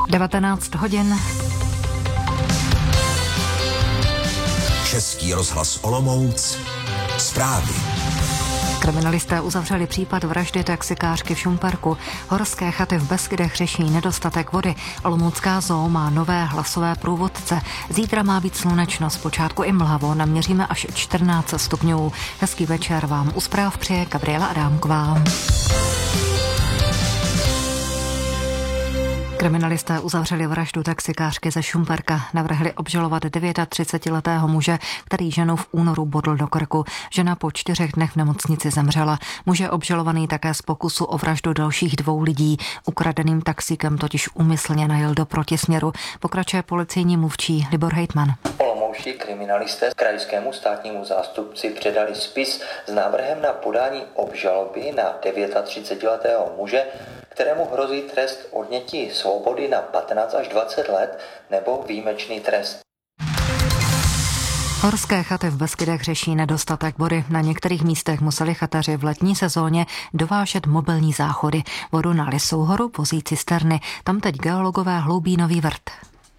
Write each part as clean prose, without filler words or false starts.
19 hodin. Český rozhlas Olomouc. Zprávy. Kriminalisté uzavřeli případ vraždy taxikářky v Šumperku. Horské chaty v Beskydech řeší nedostatek vody. Olomoucká zoo má nové hlasové průvodce. Zítra má být slunečno, zpočátku i mlhavo, naměříme až 14 stupňů. Hezký večer vám u zpráv přeje Gabriela Adámková. Kriminalisté uzavřeli vraždu taxikářky ze Šumperka. Navrhli obžalovat 39letého muže, který ženu v únoru bodl do krku. Žena po 4 dnech v nemocnici zemřela. Muž je obžalovaný také z pokusu o vraždu dalších 2 lidí. Ukradeným taxíkem totiž úmyslně najel do protisměru. Pokračuje policejní mluvčí Libor Hejtman. Olomoučtí kriminalisté krajskému státnímu zástupci předali spis s návrhem na podání obžaloby na 39letého muže, kterému hrozí trest odnětí svobody na 15 až 20 let nebo výjimečný trest. Horské chaty v Beskydech řeší nedostatek vody. Na některých místech museli chataři v letní sezóně dovážet mobilní záchody. Vodu na Lisou horu vozí cisterny. Tam teď geologové hloubí nový vrt.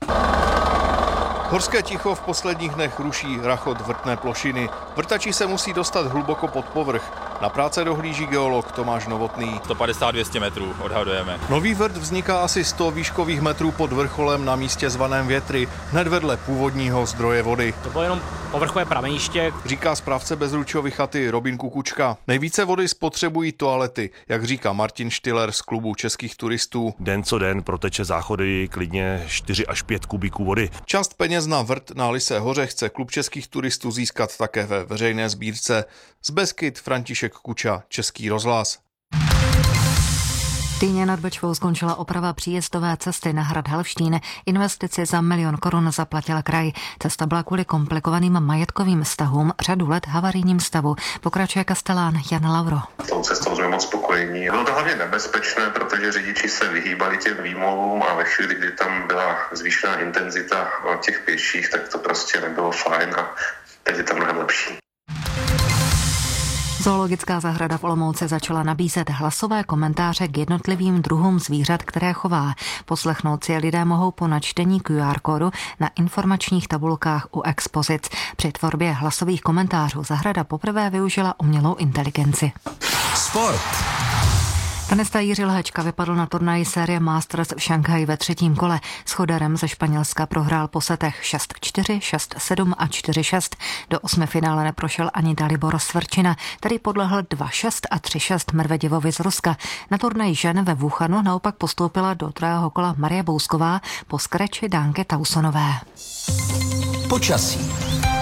Horské ticho v posledních dnech ruší rachot vrtné plošiny. Vrtači se musí dostat hluboko pod povrch. Na práce dohlíží geolog Tomáš Novotný. 150-200 metrů odhadujeme. Nový vrt vzniká asi 100 výškových metrů pod vrcholem na místě zvaném Větry, hned vedle původního zdroje vody. To bylo jenom povrchové prameniště, říká správce Bezručovy chaty Robin Kukučka. Nejvíce vody spotřebují toalety, jak říká Martin Štiller z klubu českých turistů. Den co den proteče záchody klidně 4 až 5 kubíků vody. Část peněz na vrt na Lysé hoře chce klub českých turistů získat také ve veřejné sbírce. Z Beskyd František Kuča, Český rozhlas. V Týně nad Bečvou skončila oprava příjezdové cesty na hrad Helštín. Investici za 1 milion korun zaplatil kraj. Cesta byla kvůli komplikovaným majetkovým vztahům řadu let havarijním stavu. Pokračuje kastelán Jan Lavro. Tou cestou jsme moc spokojení. Bylo to hlavně nebezpečné, protože řidiči se vyhýbali těm výmolům a ve chvíli, kdy tam byla zvýšená intenzita těch pěších, tak to prostě nebylo fajn a teď je to mnohem lepší. Zoologická zahrada v Olomouci začala nabízet hlasové komentáře k jednotlivým druhům zvířat, které chová. Poslechnout si je lidé mohou po načtení QR kódu na informačních tabulkách u expozic. Při tvorbě hlasových komentářů zahrada poprvé využila umělou inteligenci. Sport. Tenista Jiří Lhečka vypadl na turnaji série Masters v Šanghaji ve 3. kole. S Choderem ze Španělska prohrál po setech 6-4, 6-7 a 4-6. Do 8. finále neprošel ani Dalibor Svrčina, který podlehl 2-6 a 3-6 Medveděvovi z Ruska. Na turnaji žen ve Wuhanu naopak postoupila do 2. kola Marie Bousková po skreči Dánky Tausonové. Počasí.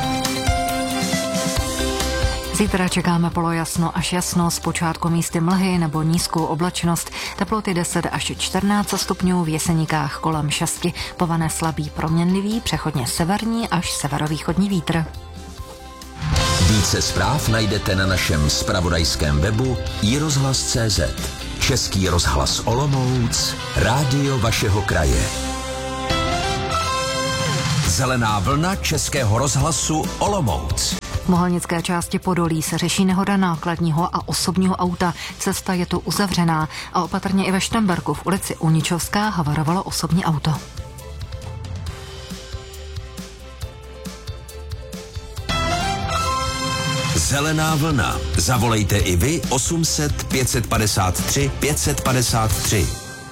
Zítra čekáme polojasno až jasno, zpočátku místy mlhy nebo nízkou oblačnost, teploty 10 až 14 stupňů, v Jeseníkách kolem 6, povane slabý proměnlivý, přechodně severní až severovýchodní vítr. Více zpráv najdete na našem zpravodajském webu iRozhlas.cz. Český rozhlas Olomouc, rádio vašeho kraje. Zelená vlna Českého rozhlasu Olomouc. V mohelnické části Podolí se řeší nehoda nákladního a osobního auta. Cesta je tu uzavřená a opatrně i ve Štemberku v ulici Uničovská havarovalo osobní auto. Zelená vlna. Zavolejte i vy 800 553 553.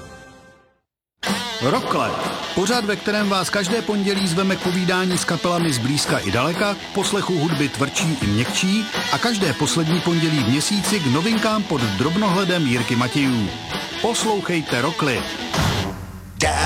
Rokle. Pořad, ve kterém vás každé pondělí zveme k povídání s kapelami z blízka i daleka, k poslechu hudby tvrdší i měkčí a každé poslední pondělí v měsíci k novinkám pod drobnohledem Jirky Matějů. Poslouchejte Rokly.